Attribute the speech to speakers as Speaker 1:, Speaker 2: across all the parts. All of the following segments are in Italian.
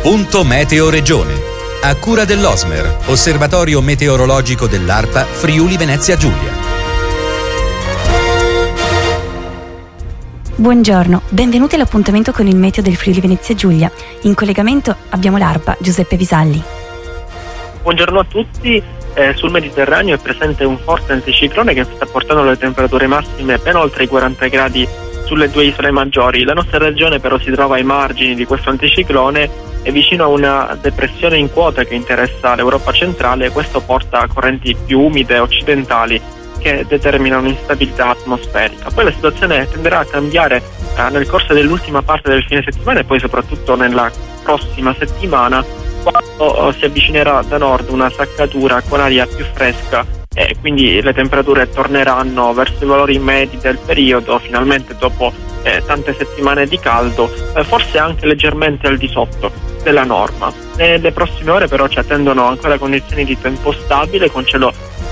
Speaker 1: Punto Meteo Regione. A cura dell'Osmer, Osservatorio Meteorologico dell'ARPA Friuli Venezia Giulia.
Speaker 2: Buongiorno, benvenuti all'appuntamento con il meteo del Friuli Venezia Giulia. In collegamento abbiamo l'ARPA, Giuseppe Visalli.
Speaker 3: Buongiorno a tutti. Sul Mediterraneo è presente un forte anticiclone che sta portando le temperature massime ben oltre i 40 gradi sulle due isole maggiori. La nostra regione però si trova ai margini di questo anticiclone e vicino a una depressione in quota che interessa l'Europa centrale. Questo porta a correnti più umide occidentali che determinano instabilità atmosferica. Poi la situazione tenderà a cambiare nel corso dell'ultima parte del fine settimana e poi soprattutto nella prossima settimana, quando si avvicinerà da nord una saccatura con aria più fresca e quindi le temperature torneranno verso i valori medi del periodo, finalmente dopo tante settimane di caldo, forse anche leggermente al di sotto della norma. Nelle prossime ore però ci attendono ancora condizioni di tempo stabile con cielo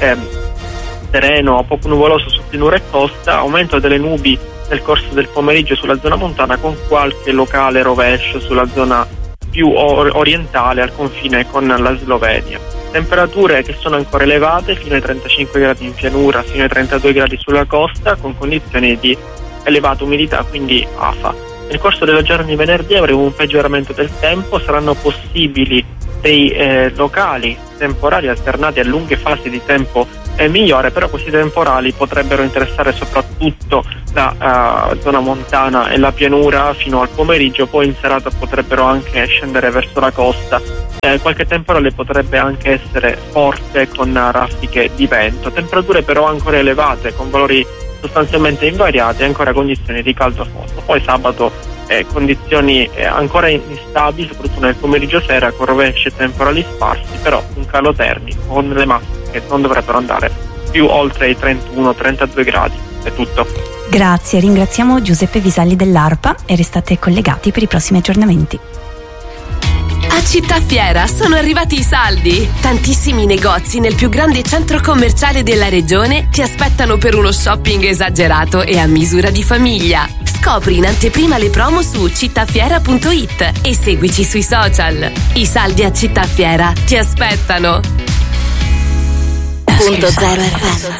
Speaker 3: sereno, poco nuvoloso su pianura e costa, aumento delle nubi nel corso del pomeriggio sulla zona montana con qualche locale rovescio sulla zona più orientale al confine con la Slovenia. Temperature che sono ancora elevate, fino ai 35 gradi in pianura, fino ai 32 gradi sulla costa, con condizioni di elevata umidità, quindi afa. Nel corso della giornata di venerdì avremo un peggioramento del tempo, saranno possibili dei locali temporali alternati a lunghe fasi di tempo migliore, però questi temporali potrebbero interessare soprattutto la zona montana e la pianura fino al pomeriggio, poi in serata potrebbero anche scendere verso la costa. Qualche temporale potrebbe anche essere forte con raffiche di vento. Temperature però ancora elevate con valori sostanzialmente invariati e ancora condizioni di caldo fondo. Poi sabato condizioni ancora instabili, soprattutto nel pomeriggio sera, con rovesci e temporali sparsi, però un calo termico con le massime che non dovrebbero andare più oltre i 31-32 gradi. È tutto.
Speaker 2: Grazie, ringraziamo Giuseppe Visalli dell'ARPA e restate collegati per i prossimi aggiornamenti.
Speaker 4: A Città Fiera sono arrivati i saldi. Tantissimi negozi nel più grande centro commerciale della regione ti aspettano per uno shopping esagerato e a misura di famiglia. Scopri in anteprima le promo su cittafiera.it e seguici sui social. I saldi a Città Fiera ti aspettano. Punto 0 FM.